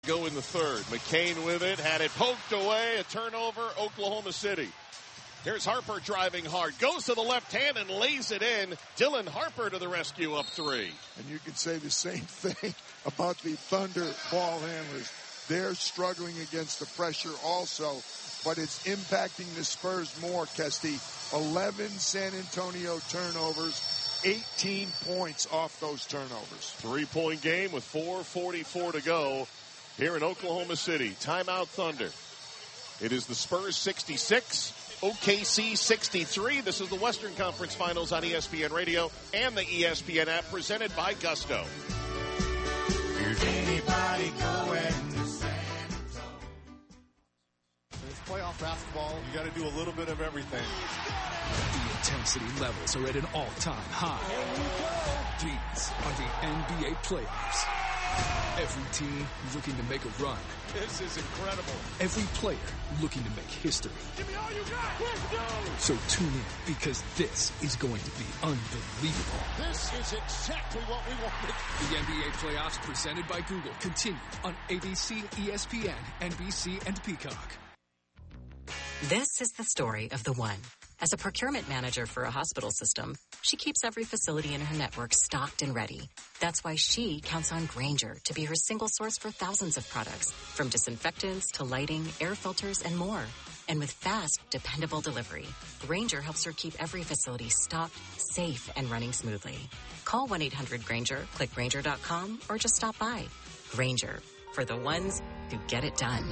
go in the third. McCain with it, had it poked away, a turnover, Oklahoma City. Here's Harper driving hard, goes to the left hand and lays it in. Dylan Harper to the rescue, up 3. And you can say the same thing about the Thunder ball handlers. They're struggling against the pressure also, but it's impacting the Spurs more, Kesty. 11 San Antonio turnovers, 18 points off those turnovers. 3-point game with 4:44 to go here in Oklahoma City. Timeout Thunder. It is the Spurs 66, OKC 63. This is the Western Conference Finals on ESPN Radio and the ESPN app, presented by Gusto. Here's anybody going to San Antonio. It's playoff basketball. You got to do a little bit of everything. The intensity levels are at an all-time high. These are the NBA playoffs. Every team looking to make a run. This is incredible. Every player looking to make history. Give me all you got. Let's go. So tune in, because this is going to be unbelievable. This is exactly what we wanted. The NBA playoffs, presented by Google, continue on ABC, ESPN, NBC, and Peacock. This is the story of the one. As a procurement manager for a hospital system, she keeps every facility in her network stocked and ready. That's why she counts on Grainger to be her single source for thousands of products, from disinfectants to lighting, air filters, and more. And with fast, dependable delivery, Grainger helps her keep every facility stocked, safe, and running smoothly. Call 1-800-GRAINGER, click Grainger.com, or just stop by. Grainger, for the ones who get it done.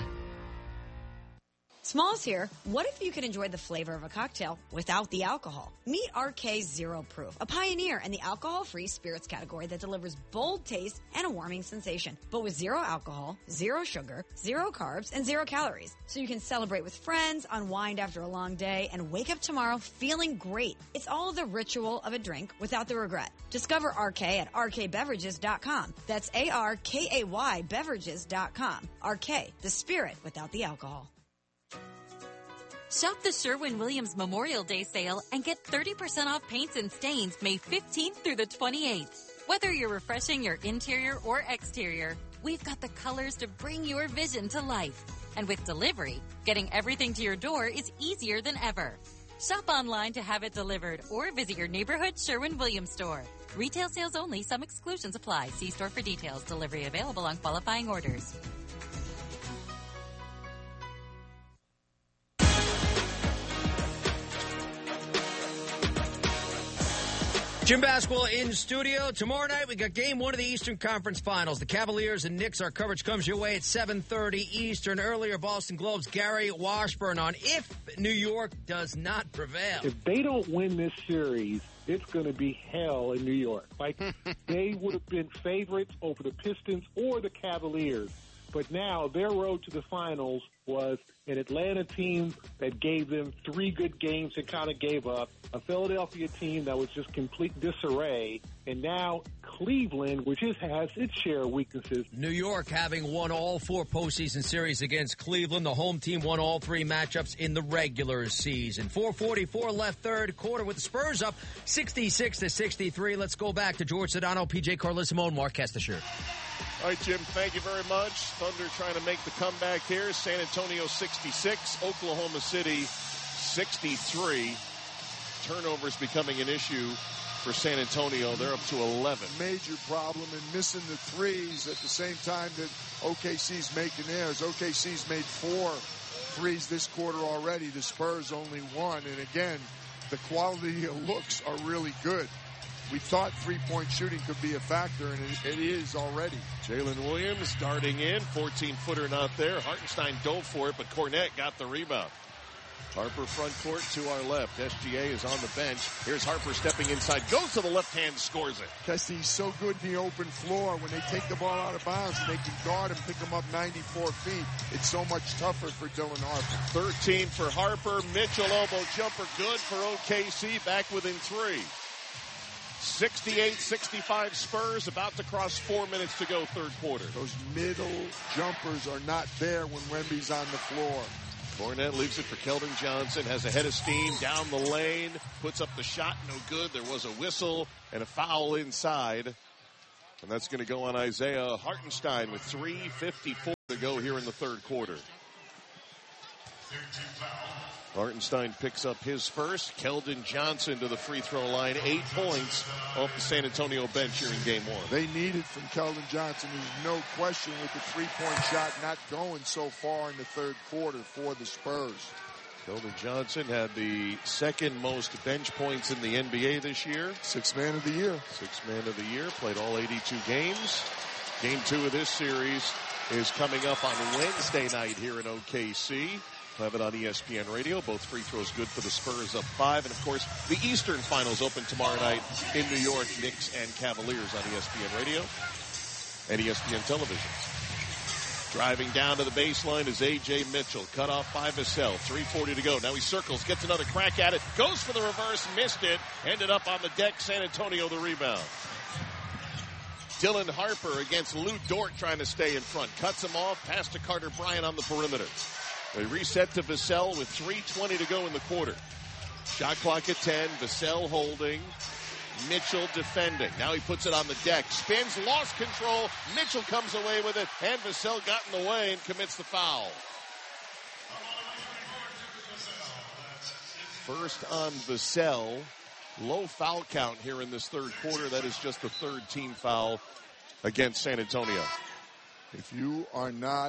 Smalls here. What if you could enjoy the flavor of a cocktail without the alcohol? Meet RK Zero Proof, a pioneer in the alcohol-free spirits category that delivers bold taste and a warming sensation, but with zero alcohol, zero sugar, zero carbs, and zero calories. So you can celebrate with friends, unwind after a long day, and wake up tomorrow feeling great. It's all the ritual of a drink without the regret. Discover RK at rkbeverages.com. That's ARKAY beverages.com. RK, the spirit without the alcohol. Shop the Sherwin-Williams Memorial Day sale and get 30% off paints and stains May 15th through the 28th. Whether you're refreshing your interior or exterior, we've got the colors to bring your vision to life. And with delivery, getting everything to your door is easier than ever. Shop online to have it delivered or visit your neighborhood Sherwin-Williams store. Retail sales only. Some exclusions apply. See store for details. Delivery available on qualifying orders. Gym Basketball in studio. Tomorrow night, we got game 1 of the Eastern Conference Finals. The Cavaliers and Knicks. Our coverage comes your way at 7:30 Eastern. Earlier, Boston Globe's Gary Washburn on if New York does not prevail. If they don't win this series, it's going to be hell in New York. Like, they would have been favorites over the Pistons or the Cavaliers. But now their road to the finals was an Atlanta team that gave them 3 good games and kind of gave up, a Philadelphia team that was just complete disarray, and now Cleveland, which has its share of weaknesses. New York having won all 4 postseason series against Cleveland. The home team won all 3 matchups in the regular season. 4:44 left, third quarter, with the Spurs up 66-63. Let's go back to George Sedano, PJ Carlissimo, and Mark Kestisher. All right, Jim, thank you very much. Thunder trying to make the comeback here. San Antonio 66, Oklahoma City 63. Turnovers becoming an issue for San Antonio. They're up to 11. Major problem in missing the threes at the same time that OKC's making theirs. OKC's made 4 threes this quarter already. The Spurs only 1. And again, the quality of looks are really good. We thought three-point shooting could be a factor, and it is already. Jalen Williams darting in, 14-footer not there. Hartenstein dove for it, but Cornette got the rebound. Harper front court to our left. SGA is on the bench. Here's Harper stepping inside, goes to the left hand, scores it. Kessie, he's so good in the open floor. When they take the ball out of bounds and they can guard him, pick him up 94 feet, it's so much tougher for Dylan Harper. 13 for Harper. Mitchell elbow jumper good for OKC, back within 3. 68-65 Spurs, about to cross 4 minutes to go, third quarter. Those middle jumpers are not there when Wemby's on the floor. Cornette leaves it for Keldon Johnson, has a head of steam down the lane, puts up the shot, no good. There was a whistle and a foul inside. And that's going to go on Isaiah Hartenstein with 3:54 to to go here in the third quarter. Hartenstein picks up his first. Keldon Johnson to the free throw line. 8 points off the San Antonio bench here in game one. They need it from Keldon Johnson. There's no question with the three-point shot not going so far in the third quarter for the Spurs. Keldon Johnson had the second most bench points in the NBA this year. Sixth man of the year. Sixth man of the year. Played all 82 games. Game 2 of this series is coming up on Wednesday night here in OKC. We'll have it on ESPN Radio. Both free throws good for the Spurs, up 5. And, of course, the Eastern Finals open tomorrow night in New York. Knicks and Cavaliers on ESPN Radio and ESPN Television. Driving down to the baseline is A.J. Mitchell. Cut off by Vassell. 3:40 to go. Now he circles, gets another crack at it. Goes for the reverse, missed it. Ended up on the deck. San Antonio the rebound. Dylan Harper against Lou Dort trying to stay in front. Cuts him off. Pass to Carter Bryant on the perimeter. They reset to Vassell with 3:20 to go in the quarter. Shot clock at 10. Vassell holding. Mitchell defending. Now he puts it on the deck. Spins, lost control. Mitchell comes away with it. And Vassell got in the way and commits the foul. First on Vassell. Low foul count here in this third quarter. That is just the third team foul against San Antonio. If you are not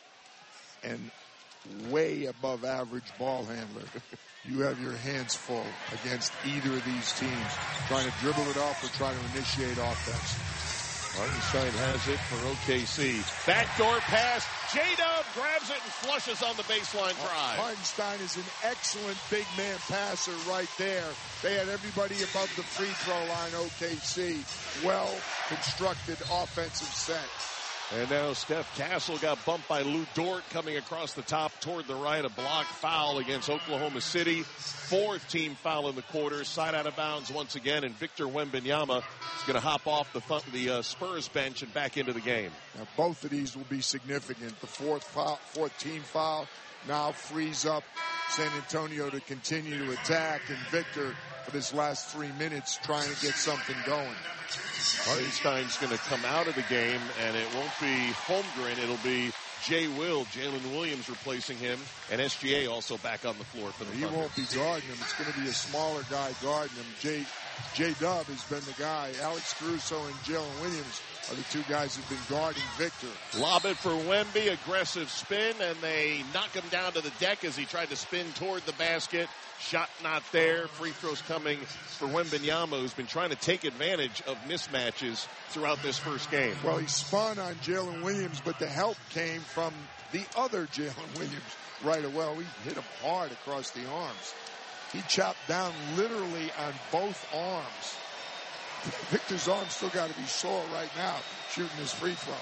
an way above average ball handler, you have your hands full against either of these teams, trying to dribble it off or trying to initiate offense. Hartenstein has it for OKC. Backdoor pass. J-Dub grabs it and flushes on the baseline drive. Hartenstein is an excellent big man passer right there. They had everybody above the free throw line, OKC. Well constructed offensive set. And now Steph Castle got bumped by Lou Dort coming across the top toward the right. A block foul against Oklahoma City. 4th team foul in the quarter. Side out of bounds once again. And Victor Wembanyama is going to hop off the Spurs bench and back into the game. Now both of these will be significant. The fourth team foul now frees up San Antonio to continue to attack. And Victor, for this last 3 minutes, trying to get something going. Hartenstein's going to come out of the game, and it won't be Holmgren. It'll be Jalen Williams replacing him, and SGA also back on the floor for the Thunder. He won't be guarding him. It's going to be a smaller guy guarding him. J-Dub has been the guy. Alex Caruso and Jalen Williams are the two guys who've been guarding Victor. Lob it for Wemby, aggressive spin, and they knock him down to the deck as he tried to spin toward the basket. Shot not there. Free throws coming for Wembanyama, who's been trying to take advantage of mismatches throughout this first game. Well, he spun on Jalen Williams, but the help came from the other Jalen Williams right away. He hit him hard across the arms. He chopped down literally on both arms. Victor's arm still got to be sore right now, shooting his free throw.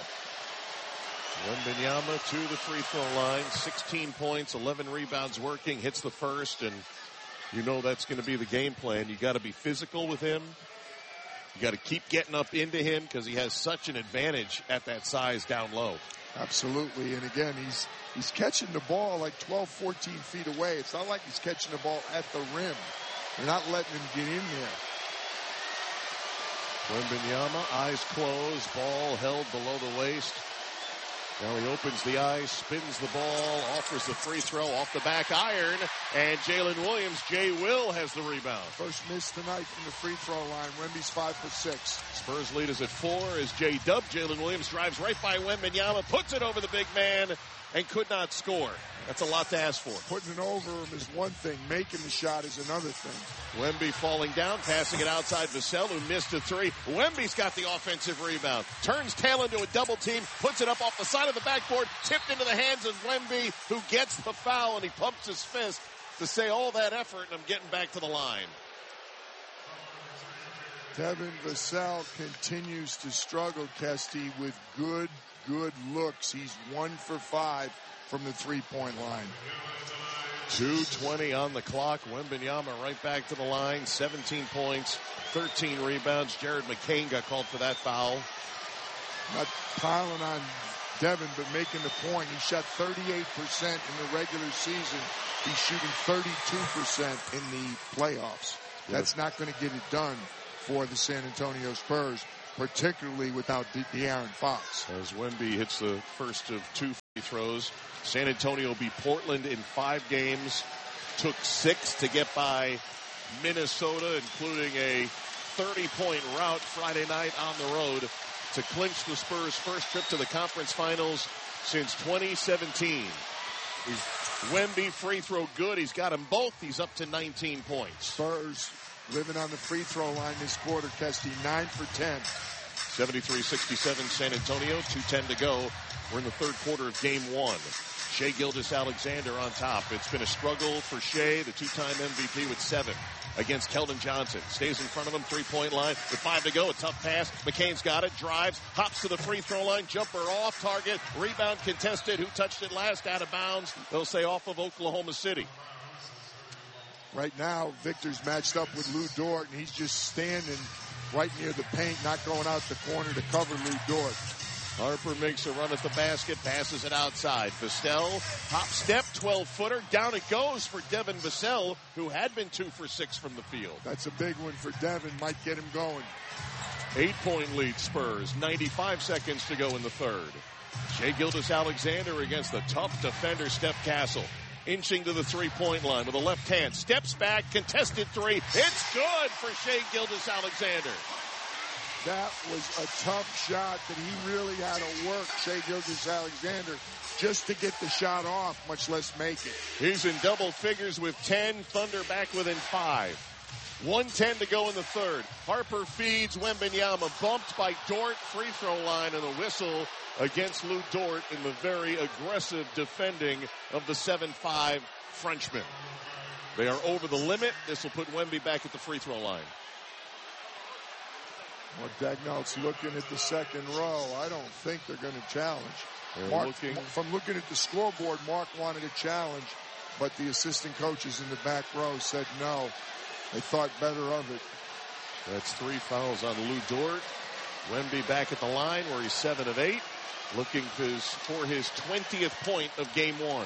Wembanyama to the free throw line. 16 points, 11 rebounds working. Hits the first, and you know that's going to be the game plan. You got to be physical with him. You got to keep getting up into him because he has such an advantage at that size down low. Absolutely. And again, he's catching the ball like 12, 14 feet away. It's not like he's catching the ball at the rim. They're not letting him get in there. Wembanyama, eyes closed, ball held below the waist. Now he opens the eyes, spins the ball, offers the free throw off the back iron, and Jalen Williams, J-Will, has the rebound. First miss tonight from the free throw line. Wemby's 5 for 6. Spurs lead is at 4 as J-Dub. Jalen Williams drives right by Wembanyama, puts it over the big man, and could not score. That's a lot to ask for. Putting it over him is one thing. Making the shot is another thing. Wemby falling down, passing it outside Vassell, who missed a 3. Wemby's got the offensive rebound. Turns tail into a double team, puts it up off the side of the backboard, tipped into the hands of Wemby, who gets the foul, and he pumps his fist to say all that effort, and I'm getting back to the line. Devin Vassell continues to struggle, Kesty, with good looks. He's 1 for 5 from the three-point line. 2:20 on the clock. Wembanyama right back to the line. 17 points, 13 rebounds. Jared McCain got called for that foul. Not piling on Devin, but making the point. He shot 38% in the regular season. He's shooting 32% in the playoffs. That's not going to get it done for the San Antonio Spurs. particularly without De'Aaron Fox. As Wemby hits the first of 2 free throws. San Antonio beat Portland in 5 games. Took 6 to get by Minnesota, including a 30-point rout Friday night on the road to clinch the Spurs' first trip to the conference finals since 2017. Is Wemby free throw good? He's got them both. He's up to 19 points. Spurs living on the free throw line this quarter, Kesty, 9 for 10. 73-67 San Antonio, 2:10 to go. We're in the third quarter of game 1. Shai Gilgeous-Alexander on top. It's been a struggle for Shai, the 2-time MVP, with 7 against Keldon Johnson. Stays in front of him, 3-point line with 5 to go. A tough pass. McCain's got it, drives, hops to the free throw line, jumper off target, rebound contested. Who touched it last? Out of bounds. They'll say off of Oklahoma City. Right now, Victor's matched up with Lou Dort, and he's just standing right near the paint, not going out the corner to cover Lou Dort. Harper makes a run at the basket, passes it outside. Vassell, hop step, 12-footer. Down it goes for Devin Vassell, who had been 2 for 6 from the field. That's a big one for Devin. Might get him going. 8-point lead Spurs. 95 seconds to go in the third. Shai Gilgeous-Alexander against the tough defender Steph Castle. Inching to the 3-point line with a left hand. Steps back, contested 3. It's good for Shai Gilgeous-Alexander. That was a tough shot that he really had to work, Shai Gilgeous-Alexander, just to get the shot off, much less make it. He's in double figures with 10. Thunder back within 5. 1:10 to go in the third. Harper feeds Wembanyama. Bumped by Dort. Free throw line and a whistle against Lou Dort in the very aggressive defending of the 7'5" Frenchman. They are over the limit. This will put Wemby back at the free throw line. Well, Dagnall's looking at the second row. I don't think they're going to challenge. Mark, from looking at the scoreboard, Mark wanted a challenge, but the assistant coaches in the back row said no. They thought better of it. That's 3 fouls on Lou Dort. Wemby back at the line where he's 7 of 8, looking for his 20th point of game 1.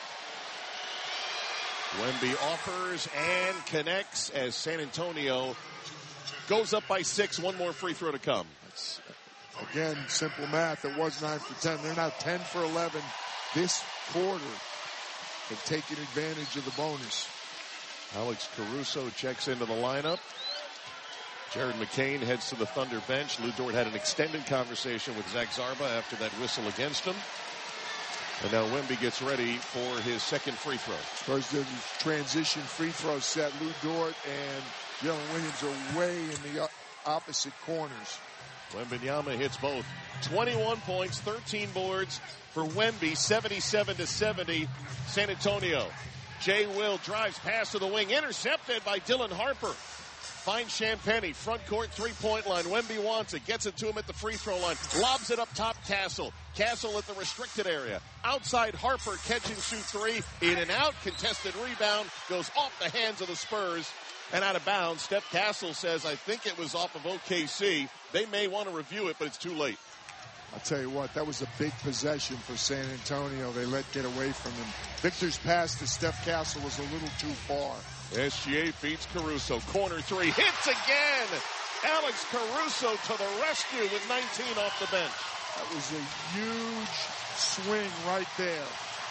Wemby offers and connects as San Antonio goes up by 6. One more free throw to come. That's, again, simple math. It was 9 for 10. They're now 10 for 11 this quarter. They've taken advantage of the bonus. Alex Caruso checks into the lineup. Jared McCain heads to the Thunder bench. Lou Dort had an extended conversation with Zach Zarba after that whistle against him. And now Wemby gets ready for his second free throw. First, the transition free throw set. Lou Dort and Jalen Williams are way in the opposite corners. Wembanyama hits both. 21 points, 13 boards for Wemby, 77-70 San Antonio. Jay Will drives pass to the wing, intercepted by Dylan Harper. Finds Champagnie, front court, 3-point line. Wemby wants it, gets it to him at the free throw line. Lobs it up top, Castle. Castle at the restricted area. Outside Harper, catch and shoot 3. In and out, contested rebound, goes off the hands of the Spurs and out of bounds. Steph Castle says, I think it was off of OKC. They may want to review it, but it's too late. I'll tell you what, that was a big possession for San Antonio. They let get away from him. Victor's pass to Steph Castle was a little too far. SGA feeds Caruso. Corner 3. Hits again. Alex Caruso to the rescue with 19 off the bench. That was a huge swing right there.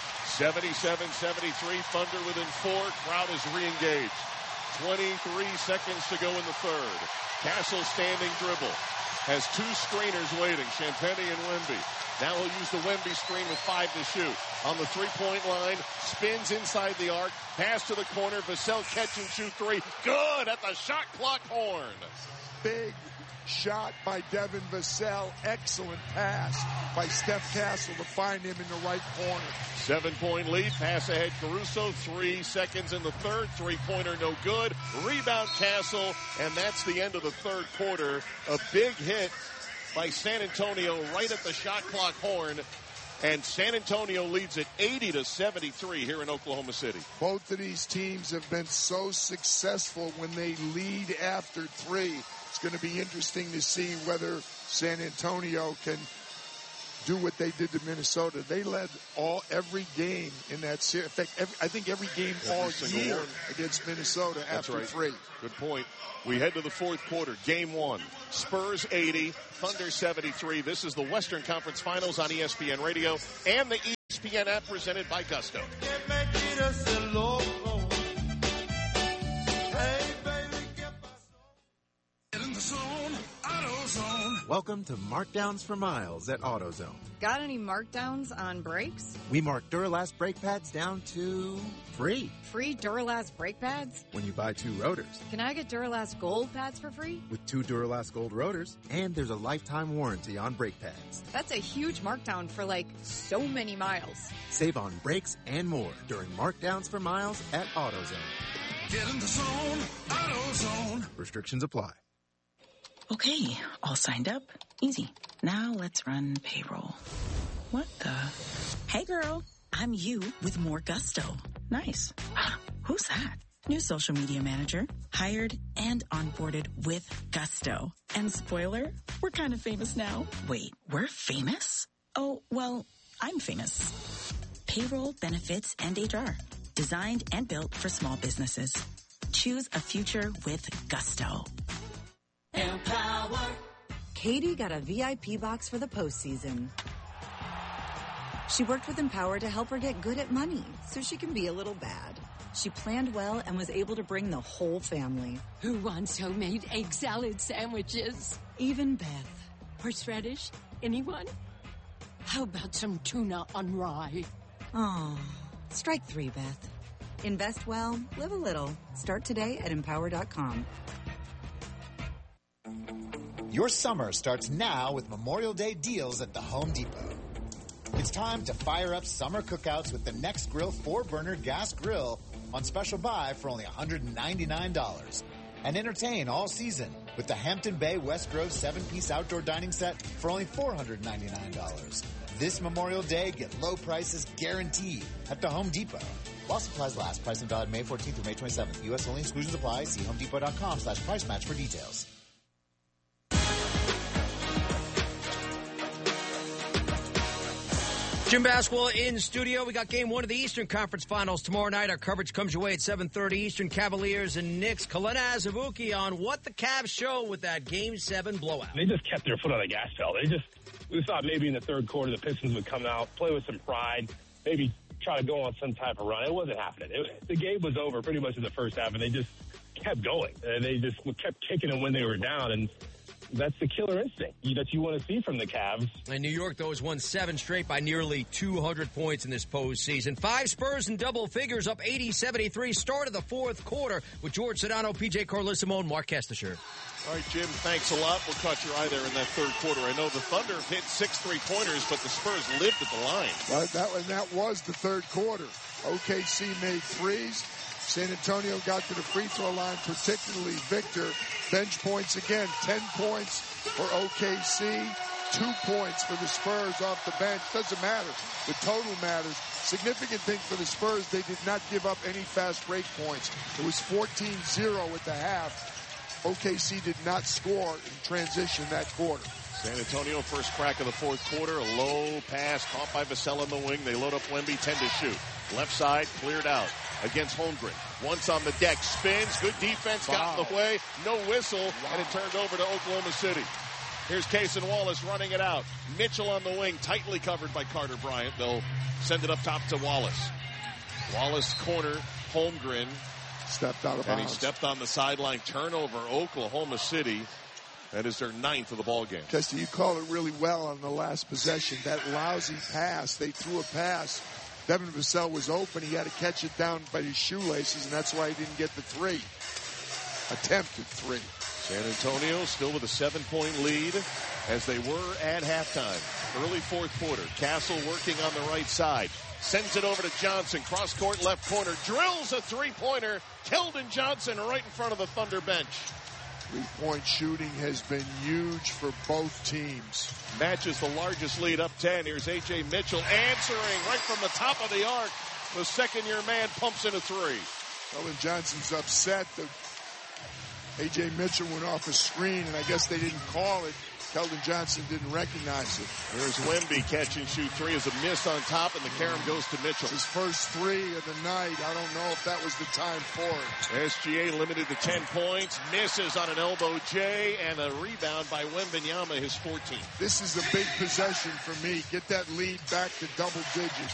77-73. Thunder within 4. Crowd is re-engaged. 23 seconds to go in the third. Castle standing dribble. Has 2 screeners waiting, Champagnie and Wemby. Now he'll use the Wemby screen with 5 to shoot. On the 3-point line, spins inside the arc, pass to the corner, Vassell catch and shoot 3. Good at the shot clock horn. Big shot by Devin Vassell. Excellent pass by Steph Castle to find him in the right corner. 7-point lead, pass ahead Caruso, 3 seconds in the third, 3-pointer no good. Rebound Castle, and that's the end of the third quarter. A big hit by San Antonio right at the shot clock horn, and San Antonio leads it 80-73 here in Oklahoma City. Both of these teams have been so successful when they lead after 3. It's going to be interesting to see whether San Antonio can do what they did to Minnesota. They led every game in that series. In fact, I think every game all year against Minnesota after 3. Good point. We head to the fourth quarter. Game 1. Spurs 80, Thunder 73. This is the Western Conference Finals on ESPN Radio and the ESPN app presented by Gusto. Welcome to Markdowns for Miles at AutoZone. Got any markdowns on brakes? We mark Duralast brake pads down to free. Free Duralast brake pads? When you buy 2 rotors. Can I get Duralast Gold pads for free? With 2 Duralast Gold rotors, and there's a lifetime warranty on brake pads. That's a huge markdown for so many miles. Save on brakes and more during Markdowns for Miles at AutoZone. Get in the zone, AutoZone. Restrictions apply. Okay, all signed up. Easy. Now let's run payroll. What the? Hey girl, I'm you with more Gusto. Nice. Who's that? New social media manager, hired and onboarded with Gusto. And spoiler, we're kind of famous now. Wait, we're famous? Oh, well, I'm famous. Payroll, benefits, and HR. Designed and built for small businesses. Choose a future with Gusto. Empower. Katie got a VIP box for the postseason. She worked with Empower to help her get good at money so she can be a little bad. She planned well and was able to bring the whole family. Who wants homemade egg salad sandwiches? Even Beth. Horseradish? Anyone? How about some tuna on rye? Oh, strike 3, Beth. Invest well, live a little. Start today at Empower.com. Your summer starts now with Memorial Day deals at the Home Depot. It's time to fire up summer cookouts with the Next Grill 4-burner gas grill on special buy for only $199. And entertain all season with the Hampton Bay West Grove 7-piece outdoor dining set for only $499. This Memorial Day, get low prices guaranteed at the Home Depot. While supplies last, pricing valid May 14th through May 27th. U.S. only, exclusions apply. See homedepot.com/price match for details. Jim Basketball in studio. We got game 1 of the Eastern Conference Finals tomorrow night. Our coverage comes your way at 7:30 Eastern. Cavaliers and Knicks. Kalena Azubuike on what the Cavs show with that Game 7 blowout. They just kept their foot on the gas pedal. We thought maybe in the third quarter the Pistons would come out, play with some pride, maybe try to go on some type of run. It wasn't happening. The game was over pretty much in the first half, and they just kept going. And they just kept kicking them when they were down, and that's the killer instinct that you want to see from the Cavs. And New York, though, has won 7 straight by nearly 200 points in this postseason. 5 Spurs in double figures, up 80-73. Start of the fourth quarter with George Sedano, P.J. Carlissimo, and Mark Kestisher. All right, Jim, thanks a lot. We'll catch your eye there in that third quarter. I know the Thunder hit 6 3-pointers, but the Spurs lived at the line. Well, that was the third quarter. OKC made 3s. San Antonio got to the free throw line, particularly Victor. Bench points again, 10 points for OKC, 2 points for the Spurs off the bench. Doesn't matter. The total matters. Significant thing for the Spurs, they did not give up any fast break points. It was 14-0 at the half. OKC did not score in transition that quarter. San Antonio, first crack of the fourth quarter, a low pass caught by Vassell in the wing. They load up Wemby, 10 to shoot. Left side, cleared out against Holmgren. Once on the deck, spins, good defense, got in the way, no whistle, and it turned over to Oklahoma City. Here's Cason Wallace running it out. Mitchell on the wing, tightly covered by Carter Bryant. They'll send it up top to Wallace. Wallace corner, Holmgren. Stepped out of bounds. And he stepped on the sideline. Turnover, Oklahoma City. That is their 9th of the ball game. Chester, you called it really well on the last possession. That lousy pass, they threw a pass. Devin Vassell was open. He had to catch it down by his shoelaces, and that's why he didn't get the 3. Attempted 3. San Antonio still with a 7-point lead as they were at halftime. Early fourth quarter. Castle working on the right side. Sends it over to Johnson. Cross court left corner. Drills a 3-pointer. Keldon Johnson right in front of the Thunder bench. 3-point shooting has been huge for both teams. Matches the largest lead up 10. Here's A.J. Mitchell answering right from the top of the arc. The second-year man pumps in a 3. Keldon Johnson's upset that A.J. Mitchell went off a screen, and I guess they didn't call it. Keldon Johnson didn't recognize it. Here's Wemby, catch and shoot three is a miss on top, and the carom goes to Mitchell. His first three of the night. I don't know if that was the time for it. SGA limited to 10 points, misses on an elbow J, and a rebound by Wembanyama, his 14th. This is a big possession for me. Get that lead back to double digits.